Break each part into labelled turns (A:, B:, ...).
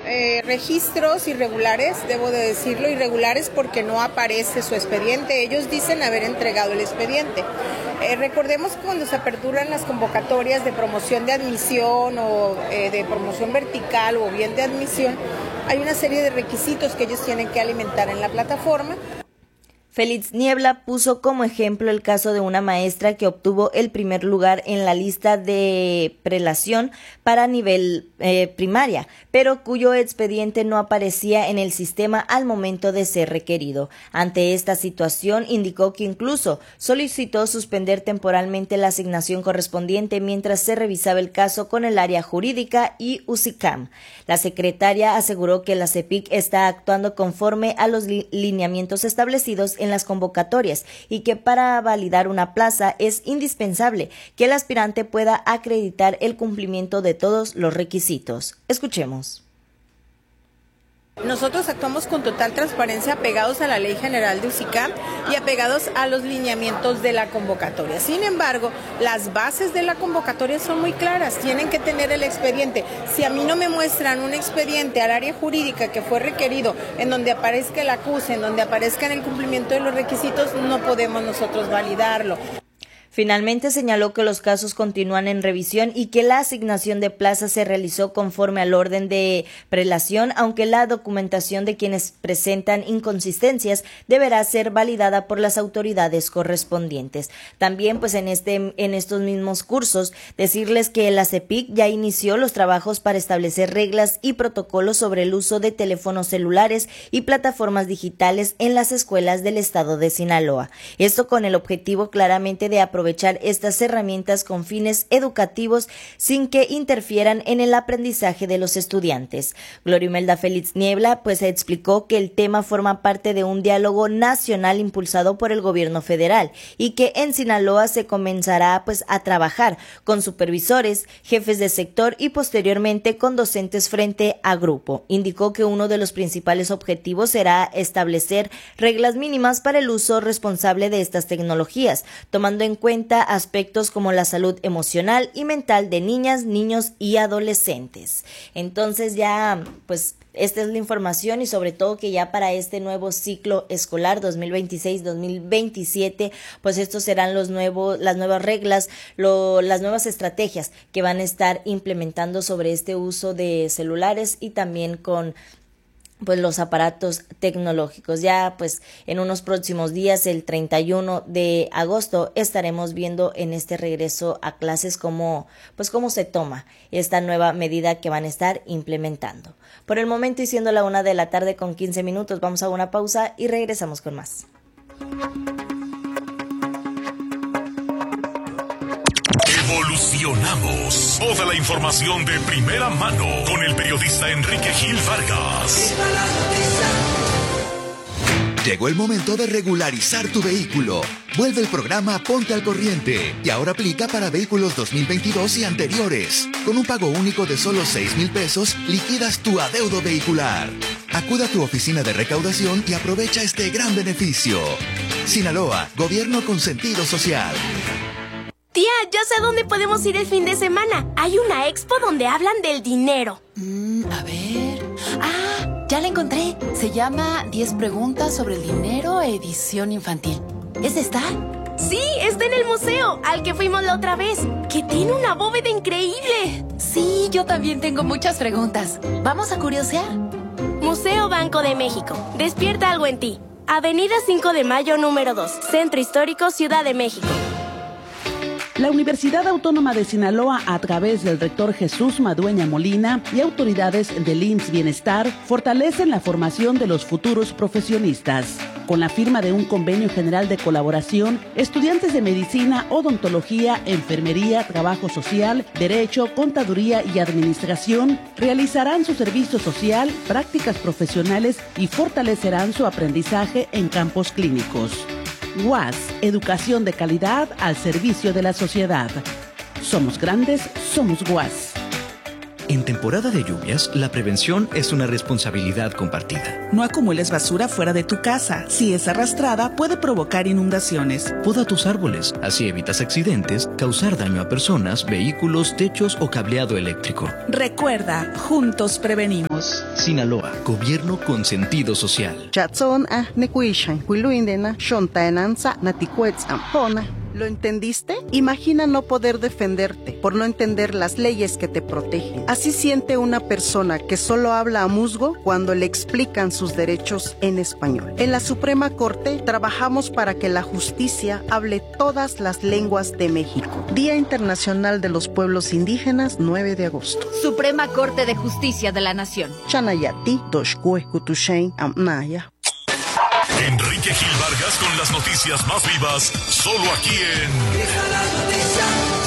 A: registros irregulares, debo de decirlo, irregulares porque no aparece su expediente. Ellos dicen haber entregado el expediente. Recordemos que cuando se aperturan las convocatorias de promoción de admisión o de promoción vertical o bien de admisión, hay una serie de requisitos que ellos tienen que alimentar en la plataforma.
B: Félix Niebla puso como ejemplo el caso de una maestra que obtuvo el primer lugar en la lista de prelación para nivel primaria, pero cuyo expediente no aparecía en el sistema al momento de ser requerido. Ante esta situación, indicó que incluso solicitó suspender temporalmente la asignación correspondiente mientras se revisaba el caso con el área jurídica y UCICAM. La secretaria aseguró que la CEPIC está actuando conforme a los lineamientos establecidos en las convocatorias y que para validar una plaza es indispensable que el aspirante pueda acreditar el cumplimiento de todos los requisitos. Escuchemos.
A: Nosotros actuamos con total transparencia, apegados a la Ley General de UCICAM y apegados a los lineamientos de la convocatoria. Sin embargo, las bases de la convocatoria son muy claras, tienen que tener el expediente. Si a mí no me muestran un expediente al área jurídica que fue requerido, en donde aparezca el acuse, en donde aparezca en el cumplimiento de los requisitos, no podemos nosotros validarlo.
B: Finalmente señaló que los casos continúan en revisión y que la asignación de plazas se realizó conforme al orden de prelación, aunque la documentación de quienes presentan inconsistencias deberá ser validada por las autoridades correspondientes. También, pues en estos mismos cursos, decirles que la CEPIC ya inició los trabajos para establecer reglas y protocolos sobre el uso de teléfonos celulares y plataformas digitales en las escuelas del estado de Sinaloa. Esto con el objetivo claramente de aprovechar estas herramientas con fines educativos sin que interfieran en el aprendizaje de los estudiantes. Gloria Imelda Félix Niebla pues explicó que el tema forma parte de un diálogo nacional impulsado por el gobierno federal y que en Sinaloa se comenzará pues a trabajar con supervisores, jefes de sector y posteriormente con docentes frente a grupo. Indicó que uno de los principales objetivos será establecer reglas mínimas para el uso responsable de estas tecnologías, tomando en cuenta aspectos como la salud emocional y mental de niñas, niños y adolescentes. Entonces ya, pues, esta es la información y sobre todo que ya para este nuevo ciclo escolar 2026-2027, pues estos serán las nuevas reglas, las nuevas estrategias que van a estar implementando sobre este uso de celulares y también con pues los aparatos tecnológicos. Ya pues en unos próximos días, el 31 de agosto, estaremos viendo en este regreso a clases cómo se toma esta nueva medida que van a estar implementando. Por el momento, y siendo la 1:15 p.m, vamos a una pausa y regresamos con más.
C: Evolucionamos. Toda la información de primera mano con el periodista Enrique Gil Vargas.
D: Llegó el momento de regularizar tu vehículo. Vuelve el programa Ponte al Corriente y ahora aplica para vehículos 2022 y anteriores. Con un pago único de solo 6,000 pesos, liquidas tu adeudo vehicular. Acuda a tu oficina de recaudación y aprovecha este gran beneficio. Sinaloa, gobierno con sentido social.
E: Tía, ya sé dónde podemos ir el fin de semana. Hay una expo donde hablan del dinero.
F: A ver... ya la encontré. Se llama 10 preguntas sobre el dinero, edición infantil. ¿Es esta?
E: Sí, está en el museo, al que fuimos la otra vez, que tiene una bóveda increíble.
F: Sí, yo también tengo muchas preguntas. ¿Vamos a curiosear?
E: Museo Banco de México. Despierta algo en ti. Avenida 5 de Mayo, número 2. Centro Histórico, Ciudad de México.
G: La Universidad Autónoma de Sinaloa, a través del rector Jesús Madueña Molina y autoridades del IMSS Bienestar, fortalecen la formación de los futuros profesionistas. Con la firma de un convenio general de colaboración, estudiantes de medicina, odontología, enfermería, trabajo social, derecho, contaduría y administración realizarán su servicio social, prácticas profesionales y fortalecerán su aprendizaje en campos clínicos. UAS, educación de calidad al servicio de la sociedad. Somos grandes, somos UAS.
H: En temporada de lluvias, la prevención es una responsabilidad compartida.
G: No acumules basura fuera de tu casa. Si es arrastrada, puede provocar inundaciones.
H: Poda tus árboles, así evitas accidentes, causar daño a personas, vehículos, techos o cableado eléctrico.
G: Recuerda, juntos prevenimos.
H: Sinaloa, gobierno con sentido social.
I: ¿Lo entendiste? Imagina no poder defenderte por no entender las leyes que te protegen. Así siente una persona que solo habla a musgo cuando le explican sus derechos en español. En la Suprema Corte trabajamos para que la justicia hable todas las lenguas de México. Día Internacional de los Pueblos Indígenas, 9 de agosto.
J: Suprema Corte de Justicia de la Nación.
I: Chanayati, Doshkue, Kutushain, Amnaya.
C: Enrique Gil Vargas con las noticias más vivas, solo aquí en Deja la Noticia.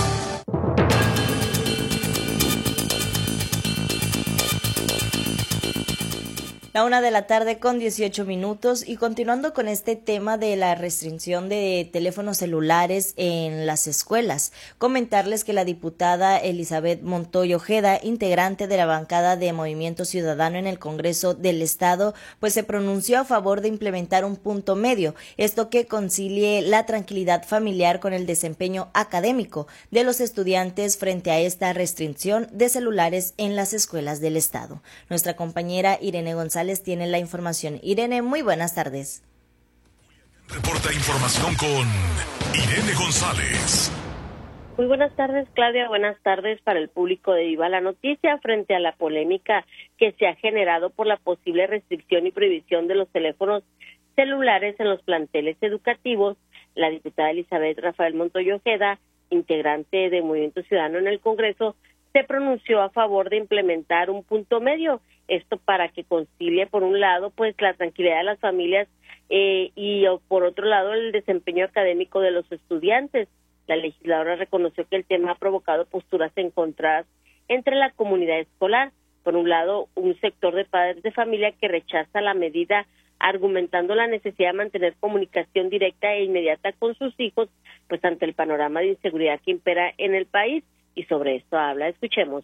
B: La 1:18 p.m. y continuando con este tema de la restricción de teléfonos celulares en las escuelas, comentarles que la diputada Elizabeth Montoya Ojeda, integrante de la bancada de Movimiento Ciudadano en el Congreso del Estado, pues se pronunció a favor de implementar un punto medio, esto que concilie la tranquilidad familiar con el desempeño académico de los estudiantes frente a esta restricción de celulares en las escuelas del Estado. Nuestra compañera Irene González tiene la información. Irene, muy buenas tardes.
C: Reporta información con Irene González.
K: Muy buenas tardes, Claudia. Buenas tardes para el público de Viva la Noticia. Frente a la polémica que se ha generado por la posible restricción y prohibición de los teléfonos celulares en los planteles educativos, la diputada Elizabeth Rafael Montoya Ojeda, integrante de Movimiento Ciudadano en el Congreso, se pronunció a favor de implementar un punto medio. Esto para que concilie, por un lado, pues la tranquilidad de las familias y por otro lado, el desempeño académico de los estudiantes. La legisladora reconoció que el tema ha provocado posturas encontradas entre la comunidad escolar. Por un lado, un sector de padres de familia que rechaza la medida, argumentando la necesidad de mantener comunicación directa e inmediata con sus hijos, pues ante el panorama de inseguridad que impera en el país. Y sobre esto habla. Escuchemos.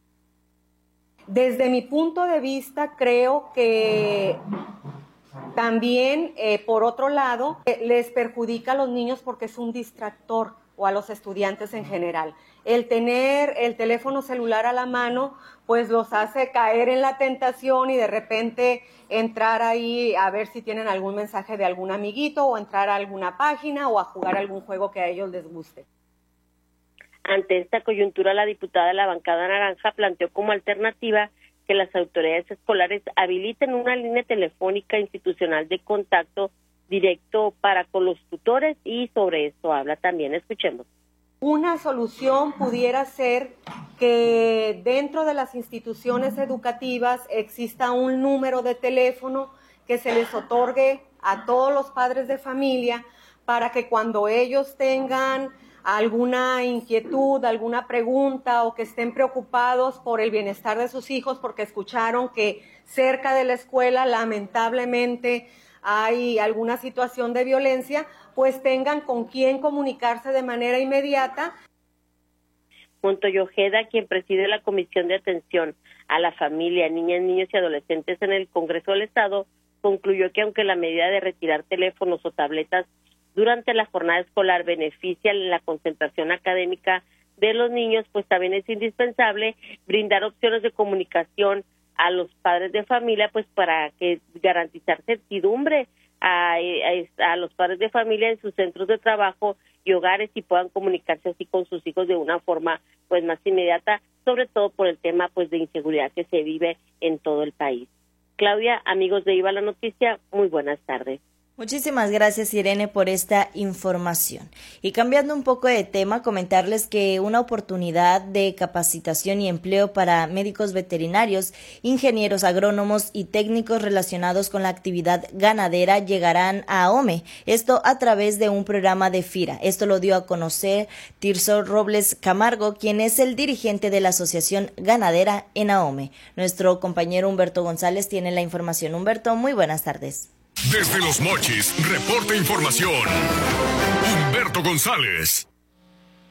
L: Desde mi punto de vista, creo que también, por otro lado, les perjudica a los niños porque es un distractor, o a los estudiantes en general. El tener el teléfono celular a la mano, pues los hace caer en la tentación y de repente entrar ahí a ver si tienen algún mensaje de algún amiguito, o entrar a alguna página o a jugar algún juego que a ellos les guste.
K: Ante esta coyuntura, la diputada de la bancada naranja planteó como alternativa que las autoridades escolares habiliten una línea telefónica institucional de contacto directo para con los tutores, y sobre esto habla también. Escuchemos.
L: Una solución pudiera ser que dentro de las instituciones educativas exista un número de teléfono que se les otorgue a todos los padres de familia para que cuando ellos tengan alguna inquietud, alguna pregunta, o que estén preocupados por el bienestar de sus hijos porque escucharon que cerca de la escuela lamentablemente hay alguna situación de violencia, pues tengan con quién comunicarse de manera inmediata.
K: Montoya Ojeda, quien preside la Comisión de Atención a la Familia, Niñas, Niños y Adolescentes en el Congreso del Estado, concluyó que aunque la medida de retirar teléfonos o tabletas durante la jornada escolar beneficia la concentración académica de los niños, pues también es indispensable brindar opciones de comunicación a los padres de familia, pues para que garantizar certidumbre a los padres de familia en sus centros de trabajo y hogares, y puedan comunicarse así con sus hijos de una forma pues más inmediata, sobre todo por el tema pues de inseguridad que se vive en todo el país. Claudia, amigos de Viva la Noticia, muy buenas tardes.
B: Muchísimas gracias, Irene, por esta información. Y cambiando un poco de tema, comentarles que una oportunidad de capacitación y empleo para médicos veterinarios, ingenieros agrónomos y técnicos relacionados con la actividad ganadera llegarán a AOME. Esto a través de un programa de FIRA. Esto lo dio a conocer Tirso Robles Camargo, quien es el dirigente de la Asociación Ganadera en AOME. Nuestro compañero Humberto González tiene la información. Humberto, muy buenas tardes.
C: Desde Los Mochis, reporta información Humberto González.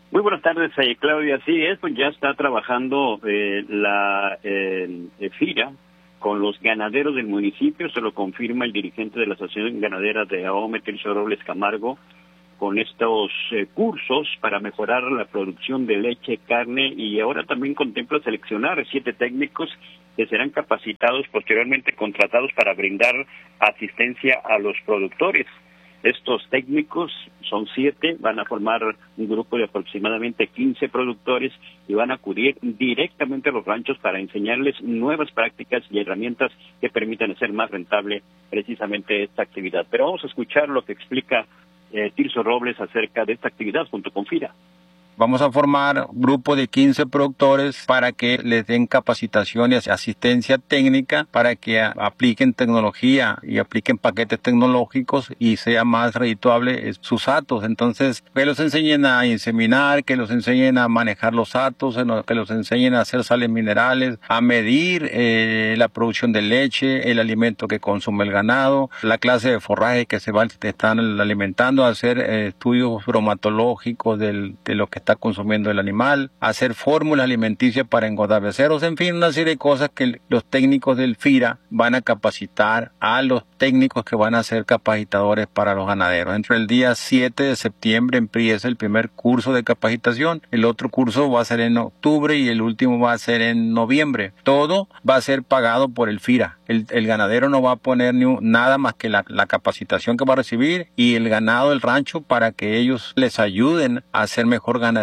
M: Muy buenas tardes, Claudia. Así es, pues ya está trabajando la FIRA con los ganaderos del municipio, se lo confirma el dirigente de la Asociación Ganadera de Ahome, Tirso Robles Camargo, con estos cursos para mejorar la producción de leche, carne, y ahora también contempla seleccionar 7 técnicos que serán capacitados, posteriormente contratados para brindar asistencia a los productores. Estos técnicos son 7, van a formar un grupo de aproximadamente 15 productores y van a acudir directamente a los ranchos para enseñarles nuevas prácticas y herramientas que permitan hacer más rentable precisamente esta actividad. Pero vamos a escuchar lo que explica Tirso Robles acerca de esta actividad junto con FIRA.
N: Vamos a formar un grupo de 15 productores para que les den capacitación y asistencia técnica para que apliquen tecnología y apliquen paquetes tecnológicos y sea más redituable sus hatos. Entonces, que los enseñen a inseminar, que los enseñen a manejar los hatos, que los enseñen a hacer sales minerales, a medir la producción de leche, el alimento que consume el ganado, la clase de forraje que están alimentando, a hacer estudios bromatológicos de lo que está consumiendo el animal, hacer fórmulas alimenticias para engordar becerros, en fin, una serie de cosas que los técnicos del FIRA van a capacitar a los técnicos que van a ser capacitadores para los ganaderos. Entre el día 7 de septiembre empieza el primer curso de capacitación, el otro curso va a ser en octubre y el último va a ser en noviembre. Todo va a ser pagado por el FIRA. El ganadero no va a poner nada más que la capacitación que va a recibir y el ganado del rancho para que ellos les ayuden a hacer mejor ganadería.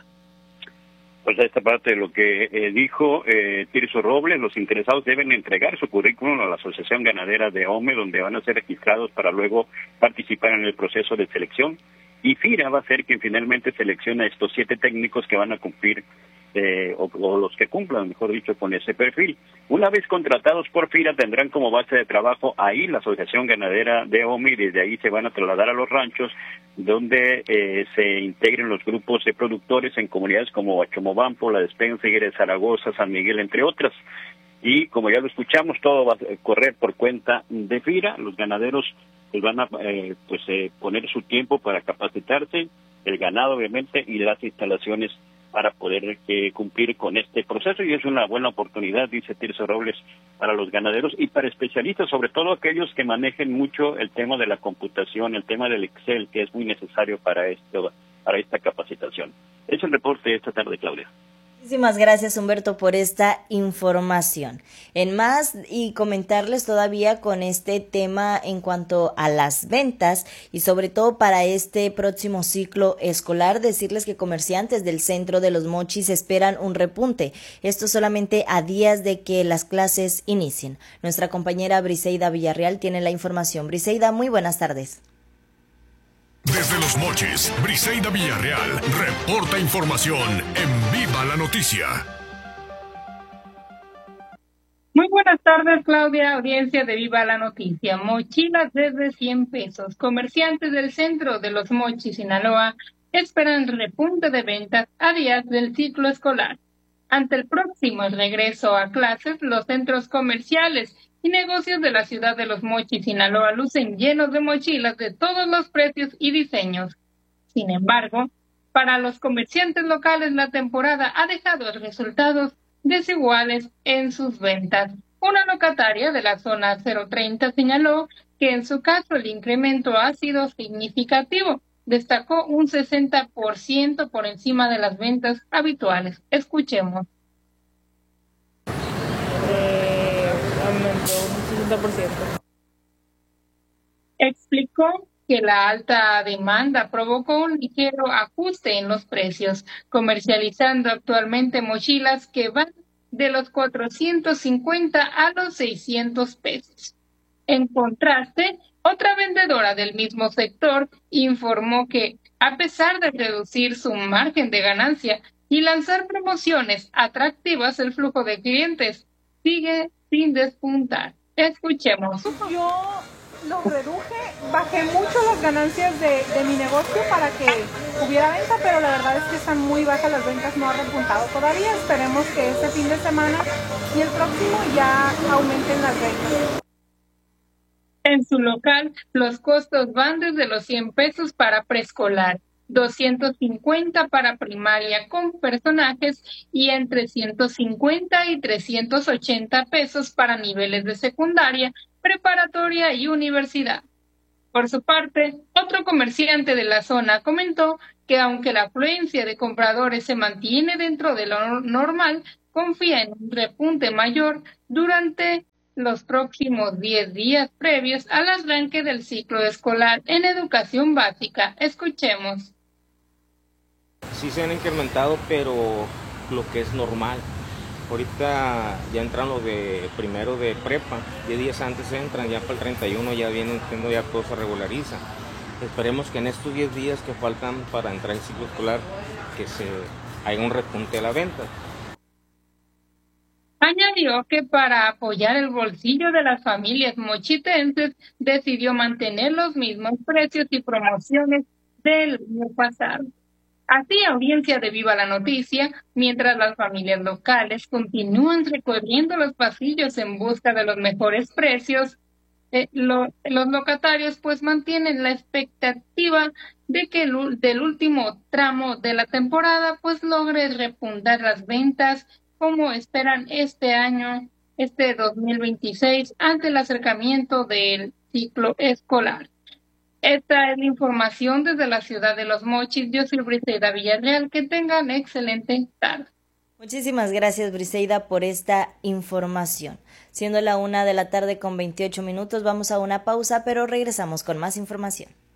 M: Pues a esta parte de lo que dijo Tirso Robles, los interesados deben entregar su currículum a la Asociación Ganadera de Ahome, donde van a ser registrados para luego participar en el proceso de selección. Y FIRA va a ser quien finalmente selecciona estos 7 técnicos que van a cumplir, o los que cumplan, mejor dicho, con ese perfil. Una vez contratados por FIRA, tendrán como base de trabajo ahí la Asociación Ganadera de Ahome, y desde ahí se van a trasladar a los ranchos, donde se integren los grupos de productores en comunidades como Huachomobampo, La Despensa, Higuera de Zaragoza, San Miguel, entre otras. Y como ya lo escuchamos, todo va a correr por cuenta de FIRA. Los ganaderos pues van a poner su tiempo para capacitarse, el ganado obviamente, y las instalaciones para poder cumplir con este proceso, y es una buena oportunidad, dice Tirso Robles, para los ganaderos y para especialistas, sobre todo aquellos que manejen mucho el tema de la computación, el tema del Excel, que es muy necesario para esta capacitación. Es el reporte de esta tarde, Claudia.
B: Muchísimas gracias, Humberto, por esta información. En más, y comentarles todavía con este tema en cuanto a las ventas y sobre todo para este próximo ciclo escolar, decirles que comerciantes del centro de Los Mochis esperan un repunte. Esto solamente a días de que las clases inicien. Nuestra compañera Briseida Villarreal tiene la información. Briseida, muy buenas tardes.
C: Desde Los Mochis, Briseida Villarreal reporta información en Viva la Noticia.
O: Muy buenas tardes, Claudia, audiencia de Viva la Noticia. Mochilas desde 100 pesos. Comerciantes del centro de Los Mochis, Sinaloa, esperan repunte de ventas a días del ciclo escolar. Ante el próximo regreso a clases, los centros comerciales y negocios de la ciudad de Los Mochis, Sinaloa, lucen llenos de mochilas de todos los precios y diseños. Sin embargo, para los comerciantes locales la temporada ha dejado resultados desiguales en sus ventas. Una locataria de la zona 030 señaló que en su caso el incremento ha sido significativo. Destacó un 60% por encima de las ventas habituales. Escuchemos.
P: Aumentó un 60%.
O: Explicó que la alta demanda provocó un ligero ajuste en los precios, comercializando actualmente mochilas que van de los 450 a los 600 pesos. En contraste, otra vendedora del mismo sector informó que, a pesar de reducir su margen de ganancia y lanzar promociones atractivas, el flujo de clientes sigue sin despuntar. Escuchemos.
P: Yo lo reduje, bajé mucho las ganancias de mi negocio para que hubiera venta, pero la verdad es que están muy bajas las ventas, no ha repuntado todavía. Esperemos que este fin de semana y el próximo ya aumenten las ventas.
O: En su local, los costos van desde los 100 pesos para preescolar, 250 para primaria con personajes y entre 150 y 380 pesos para niveles de secundaria, preparatoria y universidad. Por su parte, otro comerciante de la zona comentó que aunque la afluencia de compradores se mantiene dentro de lo normal, confía en un repunte mayor durante los próximos 10 días previos al arranque del ciclo escolar en educación básica. Escuchemos.
Q: Sí se han incrementado, pero lo que es normal. Ahorita ya entran los de primero de prepa, 10 días antes entran, ya para el 31 ya vienen, ya todo se regulariza. Esperemos que en estos 10 días que faltan para entrar al ciclo escolar, que haya un repunte de la venta.
O: Añadió que para apoyar el bolsillo de las familias mochitenses, decidió mantener los mismos precios y promociones del año pasado. Así, audiencia de Viva la Noticia, mientras las familias locales continúan recorriendo los pasillos en busca de los mejores precios, los locatarios pues mantienen la expectativa de que del último tramo de la temporada pues logre repuntar las ventas como esperan este año, este 2026, ante el acercamiento del ciclo escolar. Esta es la información desde la ciudad de Los Mochis. Yo soy Briseida Villarreal. Que tengan excelente tarde.
B: Muchísimas gracias, Briseida, por esta información. Siendo la 1:00 p.m, vamos a una pausa, pero regresamos con más información.